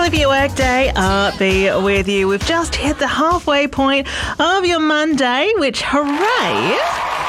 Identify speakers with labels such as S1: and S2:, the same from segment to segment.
S1: Olivia Workday, be with you. We've just hit the halfway point of your Monday, which, hooray!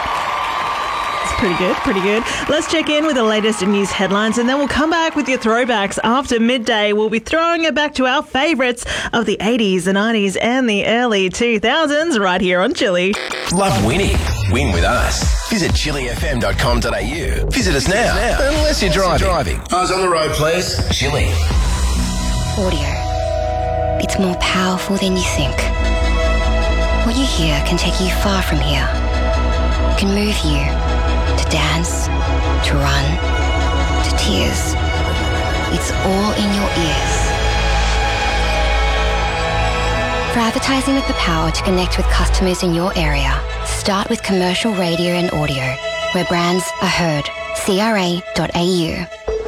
S1: Pretty good. Let's check in with the latest news headlines and then we'll come back with your throwbacks after midday. We'll be throwing it back to our favourites of the 80s, the 90s and the early 2000s right here on Chili.
S2: Love winning? Win with us. Visit chilifm.com.au. Visit us now, unless you're driving. Eyes on the road, please. Chili.
S3: Audio. It's more powerful than you think. What you hear can take you far from here. It can move you. To dance, to run, to tears. It's all in your ears. For advertising with the power to connect with customers in your area, start with commercial radio and audio, where brands are heard. CRA.au.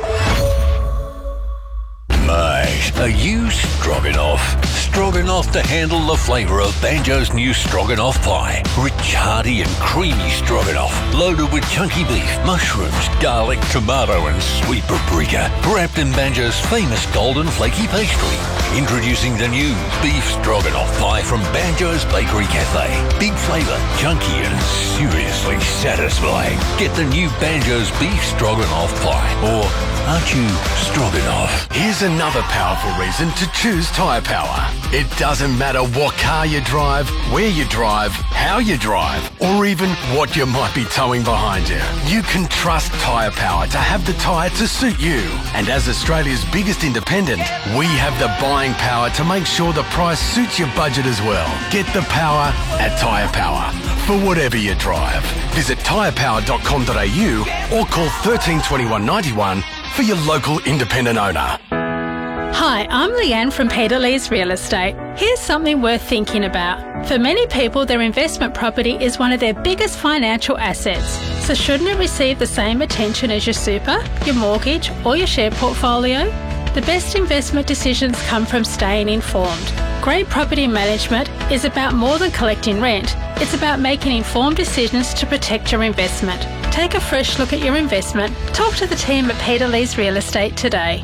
S4: Mate, are you stroganoff? Stroganoff to handle the flavour of Banjo's new stroganoff pie. Rich, hearty and creamy stroganoff, loaded with chunky beef, mushrooms, garlic, tomato and sweet paprika, wrapped in Banjo's famous golden flaky pastry. Introducing the new beef stroganoff pie from Banjo's Bakery Cafe. Big flavour, chunky and seriously satisfying. Get the new Banjo's beef stroganoff pie. Or aren't you stroganoff?
S5: Here's another powerful reason to choose Tyre Power. It doesn't matter what car you drive, where you drive, how you drive, or even what you might be towing behind you. You can trust Tyre Power to have the tyre to suit you. And as Australia's biggest independent, we have the buying power to make sure the price suits your budget as well. Get the power at Tyre Power for whatever you drive. Visit tyrepower.com.au or call 13 21 91 for your local independent owner.
S6: Hi, I'm Leanne from Peter Lee's Real Estate. Here's something worth thinking about. For many people, their investment property is one of their biggest financial assets. So shouldn't it receive the same attention as your super, your mortgage or your share portfolio? The best investment decisions come from staying informed. Great property management is about more than collecting rent. It's about making informed decisions to protect your investment. Take a fresh look at your investment. Talk to the team at Peter Lee's Real Estate today.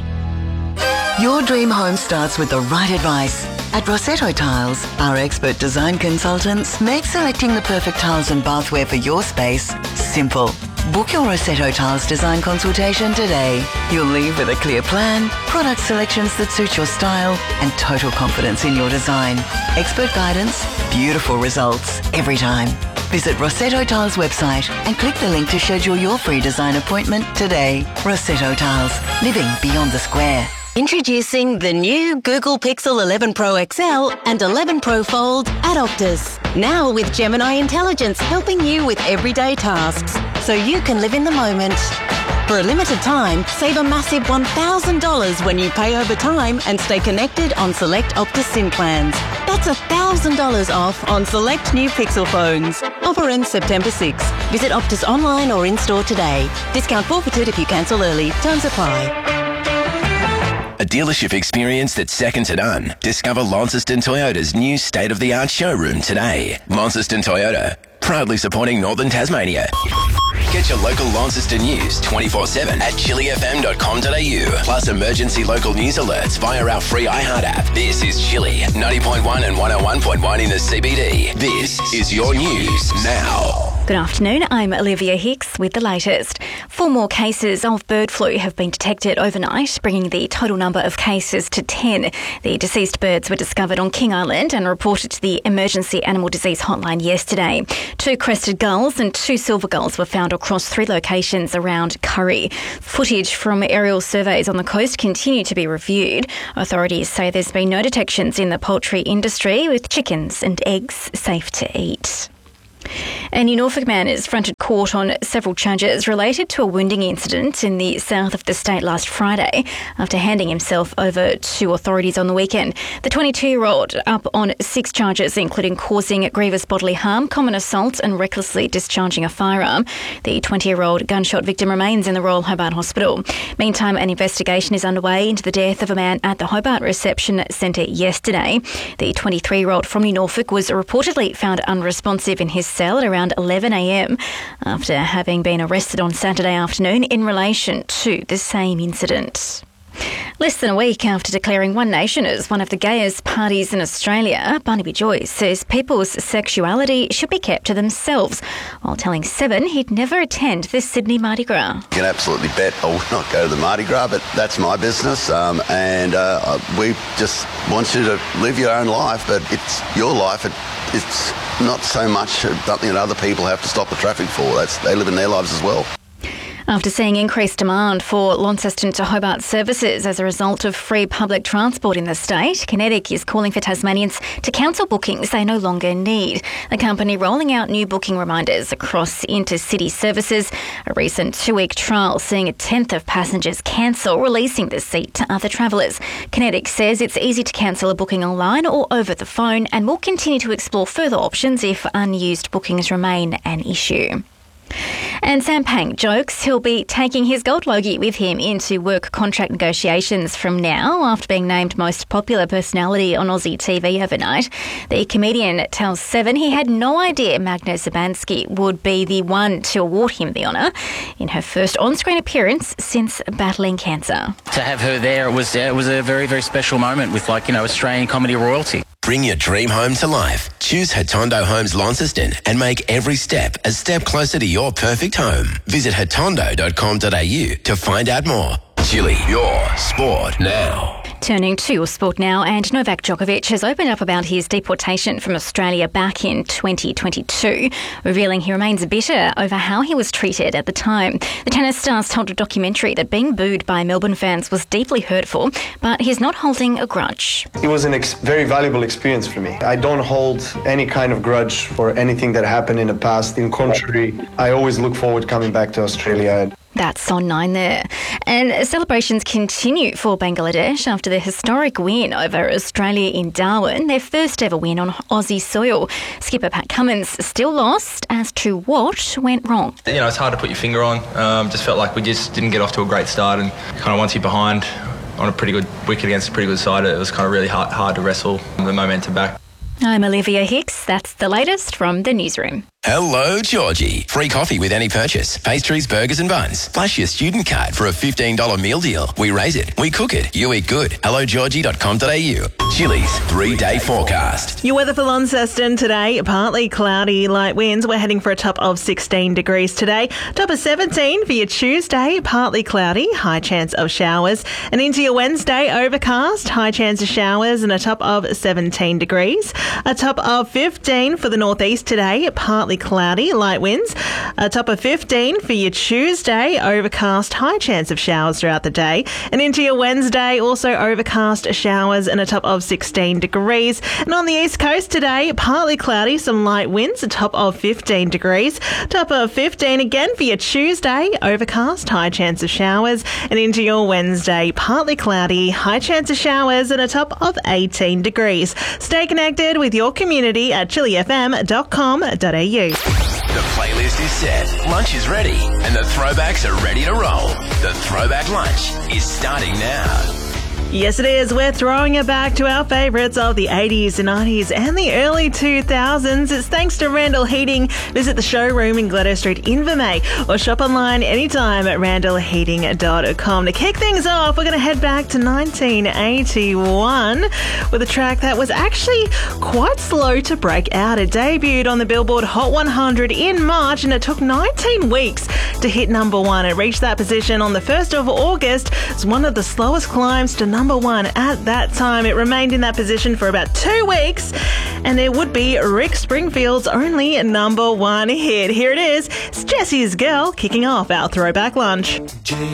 S7: Your dream home starts with the right advice. At Rossetto Tiles, our expert design consultants make selecting the perfect tiles and bathware for your space simple. Book your Rossetto Tiles design consultation today. You'll leave with a clear plan, product selections that suit your style, and total confidence in your design. Expert guidance, beautiful results every time. Visit Rossetto Tiles website and click the link to schedule your free design appointment today. Rossetto Tiles, living beyond the square.
S8: Introducing the new Google Pixel 11 Pro XL and 11 Pro Fold at Optus. Now with Gemini Intelligence helping you with everyday tasks, so you can live in the moment. For a limited time, save a massive $1,000 when you pay over time and stay connected on select Optus SIM plans. That's $1,000 off on select new Pixel phones. Offer ends September 6. Visit Optus online or in-store today. Discount forfeited if you cancel early. Terms apply.
S2: A dealership experience that's second to none. Discover Launceston Toyota's new state-of-the-art showroom today. Launceston Toyota, proudly supporting Northern Tasmania. Get your local Launceston news 24/7 at chilifm.com.au. Plus emergency local news alerts via our free iHeart app. This is Chili, 90.1 and 101.1 in the CBD. This is your news now.
S9: Good afternoon, I'm Olivia Hicks with the latest. 4 more cases of bird flu have been detected overnight, bringing the total number of cases to 10. The deceased birds were discovered on King Island and reported to the Emergency Animal Disease Hotline yesterday. 2 crested gulls and 2 silver gulls were found across 3 locations around Curry. Footage from aerial surveys on the coast continue to be reviewed. Authorities say there's been no detections in the poultry industry, with chickens and eggs safe to eat. A New Norfolk man is fronted court on several charges related to a wounding incident in the south of the state last Friday after handing himself over to authorities on the weekend. The 22-year-old up on 6 charges, including causing grievous bodily harm, common assault and recklessly discharging a firearm. The 20-year-old gunshot victim remains in the Royal Hobart Hospital. Meantime, an investigation is underway into the death of a man at the Hobart Reception Centre yesterday. The 23-year-old from New Norfolk was reportedly found unresponsive in his cell at around 11 a.m. after having been arrested on Saturday afternoon in relation to the same incident. Less than a week after declaring One Nation as one of the gayest parties in Australia, Barnaby Joyce says people's sexuality should be kept to themselves, while telling Seven he'd never attend the Sydney Mardi Gras.
S10: You can absolutely bet I will not go to the Mardi Gras, but that's my business, and we just want you to live your own life, but it's your life. It's not so much something that other people have to stop the traffic for. They live in their lives as well.
S9: After seeing increased demand for Launceston to Hobart services as a result of free public transport in the state, Kinetic is calling for Tasmanians to cancel bookings they no longer need. The company rolling out new booking reminders across intercity services. A recent 2-week trial seeing a tenth of passengers cancel, releasing the seat to other travellers. Kinetic says it's easy to cancel a booking online or over the phone and will continue to explore further options if unused bookings remain an issue. And Sam Pang jokes he'll be taking his gold logie with him into work contract negotiations from now after being named most popular personality on Aussie TV overnight. The comedian tells Seven he had no idea Magda Szubanski would be the one to award him the honour in her first on-screen appearance since battling cancer.
S11: To have her there, it was a very, very special moment with Australian comedy royalty.
S2: Bring your dream home to life. Choose Hatondo Homes Launceston and make every step a step closer to your perfect home. Visit hatondo.com.au to find out more. Chili, your sport now.
S9: Turning to sport now, and Novak Djokovic has opened up about his deportation from Australia back in 2022, revealing he remains bitter over how he was treated at the time. The tennis stars told a documentary that being booed by Melbourne fans was deeply hurtful, but he's not holding a grudge.
S12: It was a very valuable experience for me. I don't hold any kind of grudge for anything that happened in the past. In contrary, I always look forward to coming back to Australia.
S9: That's on 9 there. And celebrations continue for Bangladesh after their historic win over Australia in Darwin, their first ever win on Aussie soil. Skipper Pat Cummins still lost as to what went wrong.
S13: It's hard to put your finger on. Just felt like we just didn't get off to a great start, and kind of once you're behind on a pretty good wicket against a pretty good side, it was kind of really hard to wrestle the momentum back.
S9: I'm Olivia Hicks. That's the latest from the newsroom.
S2: Hello, Georgie. Free coffee with any purchase. Pastries, burgers and buns. Flash your student card for a $15 meal deal. We raise it. We cook it. You eat good. HelloGeorgie.com.au. Chili's 3-day forecast.
S1: Your weather for Launceston today, partly cloudy, light winds. We're heading for a top of 16 degrees today. Top of 17 for your Tuesday, partly cloudy, high chance of showers. And into your Wednesday, overcast, high chance of showers and a top of 17 degrees. A top of 15 for the northeast today, partly cloudy, light winds. A top of 15 for your Tuesday, overcast, high chance of showers throughout the day. And into your Wednesday, also overcast, showers and a top of 16 degrees. And on the east coast today, partly cloudy, some light winds, a top of 15 degrees. Top of 15 again for your Tuesday, overcast, high chance of showers. And into your Wednesday, partly cloudy, high chance of showers and a top of 18 degrees. Stay connected with your community at chilifm.com.au.
S2: The playlist is set, lunch is ready, and the throwbacks are ready to roll. The Throwback Lunch is starting now.
S1: Yes, it is. We're throwing it back to our favourites of the 80s and 90s and the early 2000s. It's thanks to Randall Heating. Visit the showroom in Gladys Street, Invermay, or shop online anytime at randallheating.com. To kick things off, we're going to head back to 1981 with a track that was actually quite slow to break out. It debuted on the Billboard Hot 100 in March, and it took 19 weeks to hit number one. It reached that position on the 1st of August. It's one of the slowest climbs to number one at that time. It remained in that position for about 2 weeks, and it would be Rick Springfield's only number one hit. Here it is. It's Jesse's Girl kicking off our Throwback Lunch.